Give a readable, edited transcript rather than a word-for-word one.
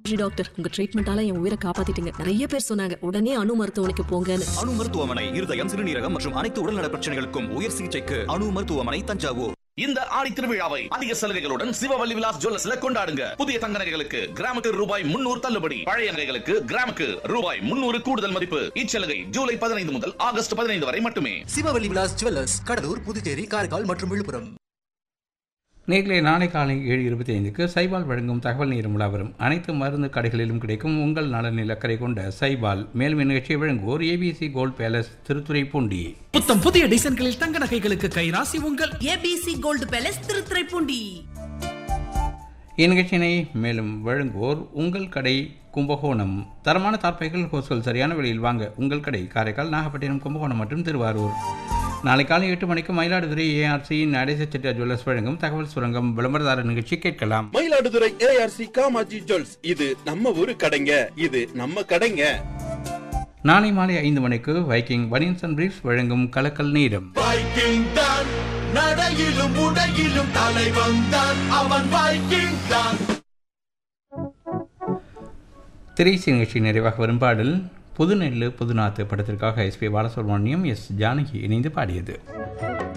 நன்றி டாக்டர், உங்க ட்ரீட்மெண்டால என் உயிரை காப்பாத்திட்டீங்க. நிறைய பேர் சொன்னாங்க உடனே அணு மருத்துவமனைக்கு போங்கன்னு. அணு மருத்துவமனை இருதயம், சிறுநீரகம் மற்றும் அனைத்து உடல்நல பிரச்சனைகளுக்கும் உயர் சிகிச்சைக்கு அணு மருத்துவமனை, தஞ்சாவூர். இந்த ஆடி திருவிழாவை அதிக சலுகைகளுடன் சிவவல்லி விலாஸ் ஜுவல்லர்ஸ்ல கொண்டாடுங்க. புதிய தங்க நகைகளுக்கு கிராமுக்கு ரூபாய் 300 தள்ளுபடி, பழைய நகைகளுக்கு கிராமுக்கு ரூபாய் 300 கூடுதல் மதிப்பு. இச்சலுகை ஜூலை 15 முதல் ஆகஸ்ட் 15 வரை மட்டுமே. சிவவல்லி விலாஸ் ஜுவல்லர்ஸ், கடலூர், புதுச்சேரி, காரைக்கால் மற்றும் விழுப்புரம். நேர்களே, நாளை காலை 7:25க்கு சைபால் வழங்கும் தகவல் நேரம் விழா வரும். அனைத்து மருந்து கடைகளிலும் கிடைக்கும் உங்கள் நலனில் அக்கறை கொண்ட சைபால். மேலும் நிகழ்ச்சியை வழங்குவோர் ஏபிசி கோல்ட் பேலஸ், திருத்துறைப்பூண்டி. புத்தம் புதிய டிசைன்களில் தங்க நகைகளுக்கு கைராசி உங்கள் ஏபிசி கோல்ட் பேலஸ், திருத்துறைப்பூண்டி. இந்நிகழ்ச்சியினை மேலும் வழங்குவோர் உங்கள் கடை கும்பகோணம். தரமான தார்ப்பைகள், ஹோஸ்கள் சரியான விலையில் வாங்க உங்கள் கடை காரைக்கால், நாகப்பட்டினம், கும்பகோணம் மற்றும் திருவாரூர். நாளை காலை 8 மணிக்கு மயிலாடுதுறை ஏஆர்சி நடேச செட்டியார் ஜுவல்லர்ஸ் வழங்கும் தகவல் சுரங்கம் விளம்பரதாரர் நிகழ்ச்சி கேட்கலாம். மயிலாடுதுறை ஏஆர்சி காமாஜி ஜுவல்ஸ், இது நம்ம ஊரு கடைங்க, இது நம்ம கடைங்க. நாளை மாலை 5 மணிக்கு வைக்கிங் பனியன்ஸ் அண்ட் பிரீஃப்ஸ் வழங்கும் கலக்கல் நேரம். வைக்கிங் தான் நடையிலும் உடையிலும் தலைவன் தான், அவன் வைக்கிங் தான். திரைசி நிகழ்ச்சி நிறைவாக வரும் பாடல் புதுநெல்லு புதுநாத்து படத்திற்காக எஸ்பி பாலசுப்ரமணியம், எஸ் ஜானகி இணைந்து பாடியது.